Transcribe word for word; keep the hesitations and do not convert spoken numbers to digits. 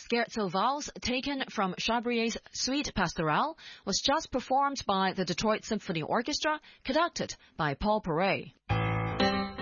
Scherzo Valse, taken from Chabrier's Suite Pastorale, was just performed by the Detroit Symphony Orchestra, conducted by Paul Paray.